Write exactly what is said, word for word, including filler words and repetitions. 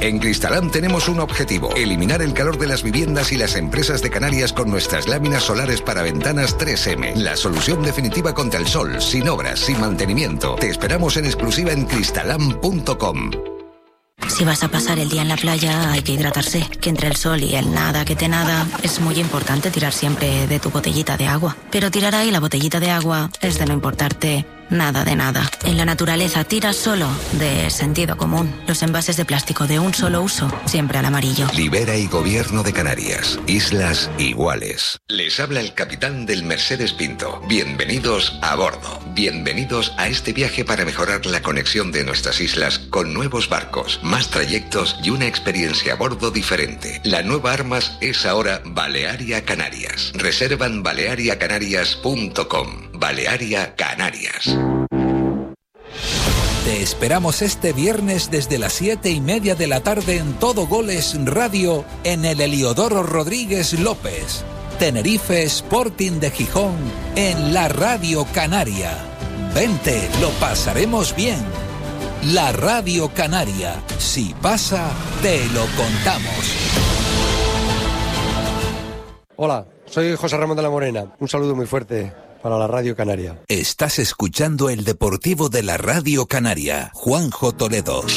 En Cristalam tenemos un objetivo: eliminar el calor de las viviendas y las empresas de Canarias con nuestras láminas solares para ventanas tres eme. La solución definitiva contra el sol, sin obras, sin mantenimiento. Te esperamos en exclusiva en cristalam punto com. Si vas a pasar el día en la playa, hay que hidratarse. Que entre el sol y el nada que te nada, es muy importante tirar siempre de tu botellita de agua. Pero tirar ahí la botellita de agua es de no importarte nada de nada. En la naturaleza tira solo de sentido común. Los envases de plástico de un solo uso, siempre al amarillo. Libera y Gobierno de Canarias. Islas iguales. Les habla el capitán del Mercedes Pinto. Bienvenidos a bordo. Bienvenidos a este viaje para mejorar la conexión de nuestras islas con nuevos barcos, más trayectos y una experiencia a bordo diferente. La nueva Armas es ahora Balearia Canarias. Reserva en balearia canarias punto com. Balearia Canarias. Te esperamos este viernes desde las siete y media de la tarde en Todo Goles Radio en el Heliodoro Rodríguez López. Tenerife Sporting de Gijón en la Radio Canaria. Vente, lo pasaremos bien. La Radio Canaria. Si pasa, te lo contamos. Hola, soy José Ramón de la Morena. Un saludo muy fuerte para la Radio Canaria. Estás escuchando el Deportivo de la Radio Canaria. Juanjo Toledo.